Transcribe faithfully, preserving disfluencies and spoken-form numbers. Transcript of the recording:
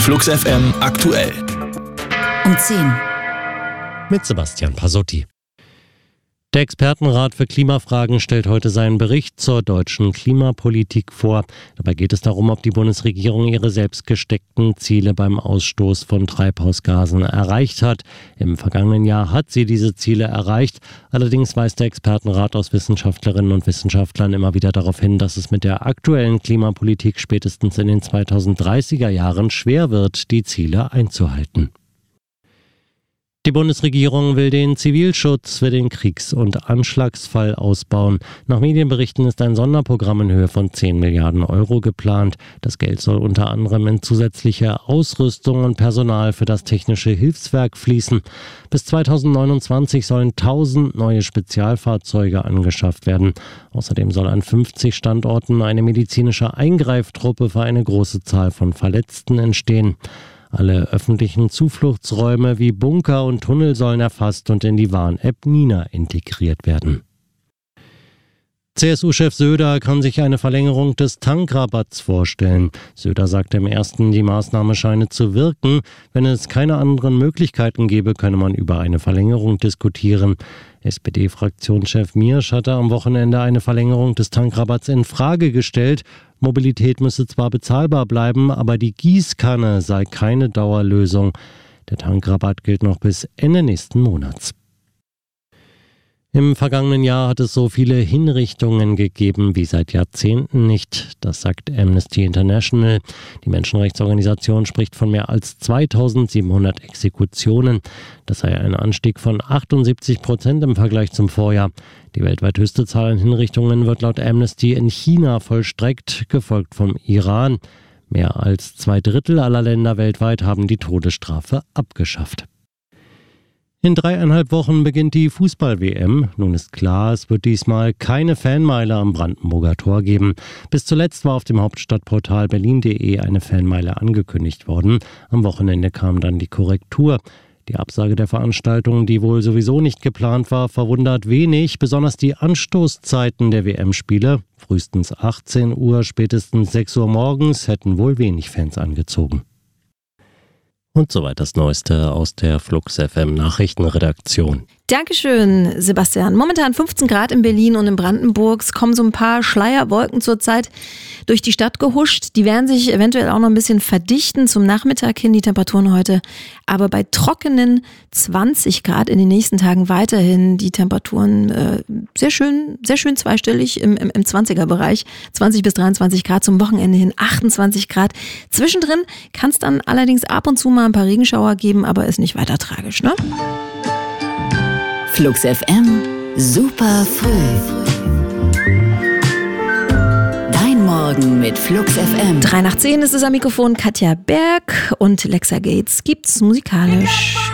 Flux F M aktuell. Um zehn. Mit Sebastian Pasotti. Der Expertenrat für Klimafragen stellt heute seinen Bericht zur deutschen Klimapolitik vor. Dabei geht es darum, ob die Bundesregierung ihre selbst gesteckten Ziele beim Ausstoß von Treibhausgasen erreicht hat. Im vergangenen Jahr hat sie diese Ziele erreicht. Allerdings weist der Expertenrat aus Wissenschaftlerinnen und Wissenschaftlern immer wieder darauf hin, dass es mit der aktuellen Klimapolitik spätestens in den zweitausenddreißiger Jahren schwer wird, die Ziele einzuhalten. Die Bundesregierung will den Zivilschutz für den Kriegs- und Anschlagsfall ausbauen. Nach Medienberichten ist ein Sonderprogramm in Höhe von zehn Milliarden Euro geplant. Das Geld soll unter anderem in zusätzliche Ausrüstung und Personal für das Technische Hilfswerk fließen. Bis zweitausendneunundzwanzig sollen tausend neue Spezialfahrzeuge angeschafft werden. Außerdem soll an fünfzig Standorten eine medizinische Eingreiftruppe für eine große Zahl von Verletzten entstehen. Alle öffentlichen Zufluchtsräume wie Bunker und Tunnel sollen erfasst und in die Warn-App Nina integriert werden. C S U-Chef Söder kann sich eine Verlängerung des Tankrabatts vorstellen. Söder sagte im ersten, die Maßnahme scheine zu wirken. Wenn es keine anderen Möglichkeiten gäbe, könne man über eine Verlängerung diskutieren. S P D-Fraktionschef Miersch hatte am Wochenende eine Verlängerung des Tankrabatts in Frage gestellt. Mobilität müsse zwar bezahlbar bleiben, aber die Gießkanne sei keine Dauerlösung. Der Tankrabatt gilt noch bis Ende nächsten Monats. Im vergangenen Jahr hat es so viele Hinrichtungen gegeben wie seit Jahrzehnten nicht. Das sagt Amnesty International. Die Menschenrechtsorganisation spricht von mehr als zweitausendsiebenhundert Exekutionen. Das sei ein Anstieg von achtundsiebzig Prozent im Vergleich zum Vorjahr. Die weltweit höchste Zahl an Hinrichtungen wird laut Amnesty in China vollstreckt, gefolgt vom Iran. Mehr als zwei Drittel aller Länder weltweit haben die Todesstrafe abgeschafft. In dreieinhalb Wochen beginnt die Fußball-W M. Nun ist klar, es wird diesmal keine Fanmeile am Brandenburger Tor geben. Bis zuletzt war auf dem Hauptstadtportal berlin punkt de eine Fanmeile angekündigt worden. Am Wochenende kam dann die Korrektur. Die Absage der Veranstaltung, die wohl sowieso nicht geplant war, verwundert wenig. Besonders die Anstoßzeiten der W M-Spiele, frühestens achtzehn Uhr, spätestens sechs Uhr morgens, hätten wohl wenig Fans angezogen. Und soweit das Neueste aus der Flux F M Nachrichtenredaktion. Dankeschön, Sebastian. Momentan fünfzehn Grad in Berlin und in Brandenburg. Es kommen so ein paar Schleierwolken zurzeit durch die Stadt gehuscht. Die werden sich eventuell auch noch ein bisschen verdichten zum Nachmittag hin, die Temperaturen heute. Aber bei trockenen zwanzig Grad in den nächsten Tagen weiterhin die Temperaturen äh, sehr schön, sehr schön zweistellig im, im, im zwanziger-Bereich. zwanzig bis dreiundzwanzig Grad, zum Wochenende hin achtundzwanzig Grad. Zwischendrin kann es dann allerdings ab und zu mal ein paar Regenschauer geben, aber ist nicht weiter tragisch, ne? Flux F M, super früh. Dein Morgen mit Flux F M. drei nach zehn ist es am Mikrofon Katja Berg und Lexa Gates gibt's musikalisch.